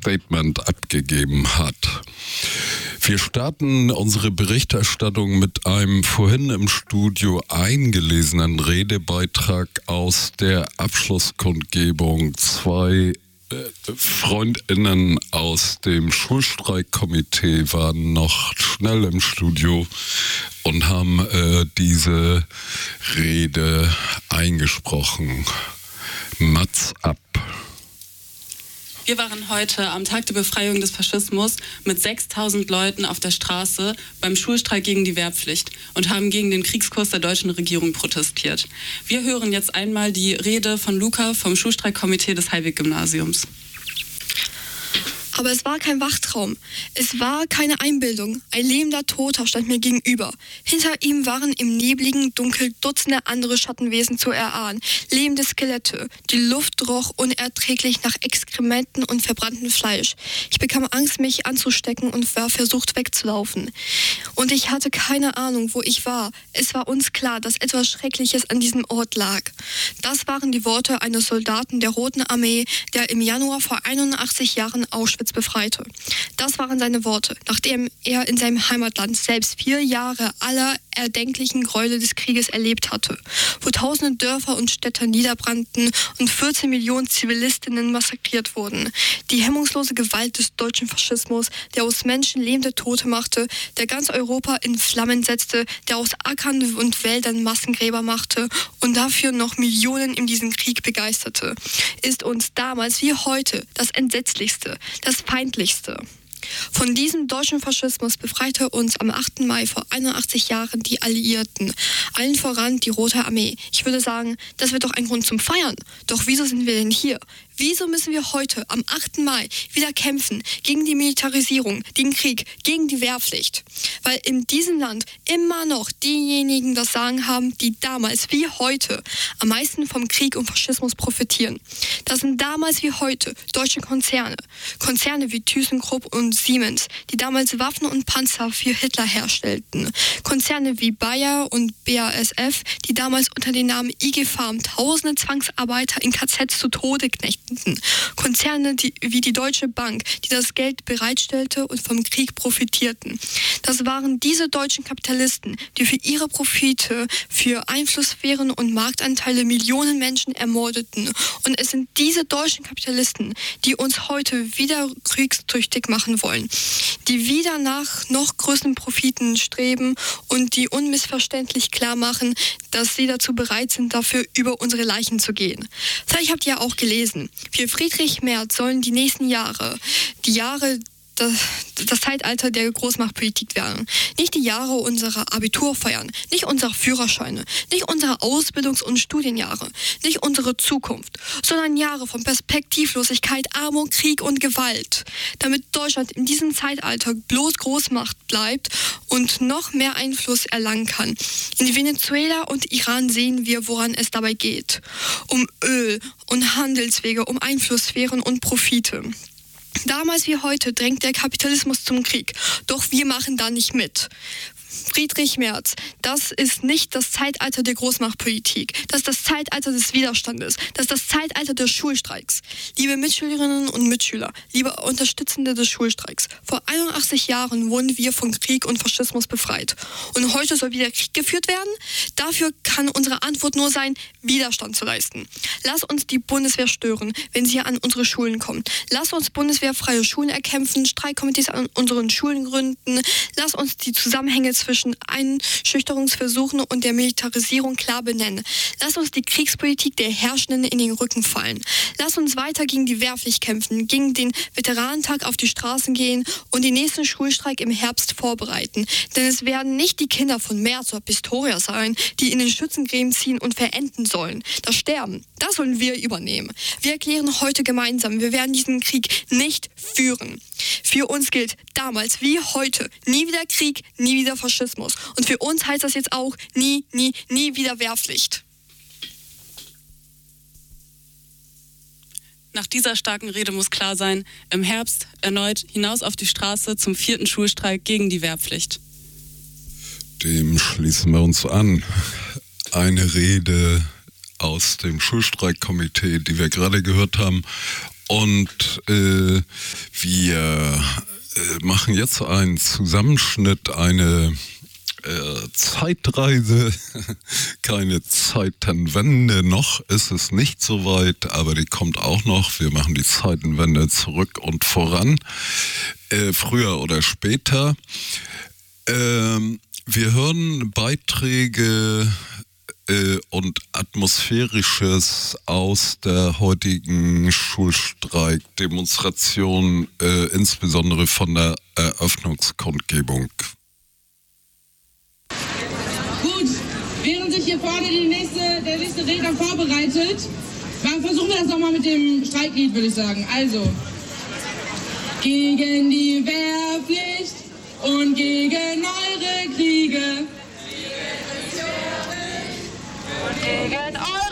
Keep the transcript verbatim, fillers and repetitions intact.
Statement abgegeben hat. Wir starten unsere Berichterstattung mit einem vorhin im Studio eingelesenen Redebeitrag aus der Abschlusskundgebung. Zwei FreundInnen aus dem Schulstreikkomitee waren noch schnell im Studio und haben äh, diese Rede eingesprochen. Mats ab. Wir waren heute am Tag der Befreiung des Faschismus mit sechstausend Leuten auf der Straße beim Schulstreik gegen die Wehrpflicht und haben gegen den Kriegskurs der deutschen Regierung protestiert. Wir hören jetzt einmal die Rede von Luca vom Schulstreikkomitee des Heilweg-Gymnasiums. Aber es war kein Wachtraum. Es war keine Einbildung. Ein lebender Toter stand mir gegenüber. Hinter ihm waren im nebligen Dunkel Dutzende andere Schattenwesen zu erahnen. Lebende Skelette. Die Luft roch unerträglich nach Exkrementen und verbranntem Fleisch. Ich bekam Angst, mich anzustecken und war versucht wegzulaufen. Und ich hatte keine Ahnung, wo ich war. Es war uns klar, dass etwas Schreckliches an diesem Ort lag. Das waren die Worte eines Soldaten der Roten Armee, der im Januar vor einundachtzig Jahren Auschwitz befreite. Das waren seine Worte, nachdem er in seinem Heimatland selbst vier Jahre aller erdenklichen Gräuel des Krieges erlebt hatte, wo tausende Dörfer und Städte niederbrannten und vierzehn Millionen Zivilistinnen massakriert wurden. Die hemmungslose Gewalt des deutschen Faschismus, der aus Menschen lebende Tote machte, der ganz Europa in Flammen setzte, der aus Ackern und Wäldern Massengräber machte und dafür noch Millionen in diesem Krieg begeisterte, ist uns damals wie heute das Entsetzlichste, das Feindlichste. Von diesem deutschen Faschismus befreite uns am achten Mai vor einundachtzig Jahren die Alliierten, allen voran die Rote Armee. Ich würde sagen, das wird doch ein Grund zum Feiern. Doch wieso sind wir denn hier? Wieso müssen wir heute am achten Mai wieder kämpfen gegen die Militarisierung, den Krieg, gegen die Wehrpflicht? Weil in diesem Land immer noch diejenigen das Sagen haben, die damals wie heute am meisten vom Krieg und Faschismus profitieren. Das sind damals wie heute deutsche Konzerne. Konzerne wie ThyssenKrupp und Siemens, die damals Waffen und Panzer für Hitler herstellten. Konzerne wie Bayer und B A S F, die damals unter dem Namen I G Farm tausende Zwangsarbeiter in K Zs zu Tode knechteten. Konzerne die, wie die Deutsche Bank, die das Geld bereitstellte und vom Krieg profitierten. Das waren diese deutschen Kapitalisten, die für ihre Profite, für Einflusssphären und Marktanteile Millionen Menschen ermordeten. Und es sind diese deutschen Kapitalisten, die uns heute wieder kriegstüchtig machen wollen, die wieder nach noch größeren Profiten streben und die unmissverständlich klar machen, dass sie dazu bereit sind, dafür über unsere Leichen zu gehen. Vielleicht habt ihr auch gelesen, für Friedrich Merz sollen die nächsten Jahre, die Jahre Das, das Zeitalter der Großmachtpolitik werden. Nicht die Jahre unserer Abiturfeiern, nicht unsere Führerscheine, nicht unsere Ausbildungs- und Studienjahre, nicht unsere Zukunft, sondern Jahre von Perspektivlosigkeit, Armut, Krieg und Gewalt. Damit Deutschland in diesem Zeitalter bloß Großmacht bleibt und noch mehr Einfluss erlangen kann. In Venezuela und Iran sehen wir, woran es dabei geht. Um Öl und Handelswege, um Einflusssphären und Profite. Damals wie heute drängt der Kapitalismus zum Krieg, doch wir machen da nicht mit. Friedrich Merz, das ist nicht das Zeitalter der Großmachtpolitik, das ist das Zeitalter des Widerstandes, das ist das Zeitalter des Schulstreiks. Liebe Mitschülerinnen und Mitschüler, liebe Unterstützende des Schulstreiks, vor einundachtzig Jahren wurden wir von Krieg und Faschismus befreit. Und heute soll wieder Krieg geführt werden? Dafür kann unsere Antwort nur sein, Widerstand zu leisten. Lass uns die Bundeswehr stören, wenn sie an unsere Schulen kommt. Lass uns bundeswehrfreie Schulen erkämpfen, Streikkomitees an unseren Schulen gründen. Lass uns die Zusammenhänge zwischen Einschüchterungsversuchen und der Militarisierung klar benennen. Lass uns die Kriegspolitik der Herrschenden in den Rücken fallen. Lass uns weiter gegen die Wehrpflicht kämpfen, gegen den Veteranentag auf die Straßen gehen und den nächsten Schulstreik im Herbst vorbereiten. Denn es werden nicht die Kinder von Merz oder Pistorius sein, die in den Schützengräben ziehen und verenden sollen. Das Sterben, das sollen wir übernehmen. Wir erklären heute gemeinsam, wir werden diesen Krieg nicht führen. Für uns gilt damals wie heute nie wieder Krieg, nie wieder Faschismus. Und für uns heißt das jetzt auch nie, nie, nie wieder Wehrpflicht. Nach dieser starken Rede muss klar sein, im Herbst erneut hinaus auf die Straße zum vierten Schulstreik gegen die Wehrpflicht. Dem schließen wir uns an. Eine Rede aus dem Schulstreikkomitee, die wir gerade gehört haben. Und äh, wir äh, machen jetzt einen Zusammenschnitt, eine äh, Zeitreise, keine Zeitenwende, noch ist es nicht so weit, aber die kommt auch noch. Wir machen die Zeitenwende zurück und voran, äh, früher oder später. Ähm, wir hören Beiträge äh, und Atmosphärisches aus der heutigen Schulstreik-Demonstration, äh, insbesondere von der Eröffnungskundgebung. Gut, während sich hier vorne die nächste, der nächste Redner vorbereitet, versuchen wir das nochmal mit dem Streiklied, würde ich sagen. Also, gegen die Wehrpflicht und gegen eure Kriege. Und gegen eure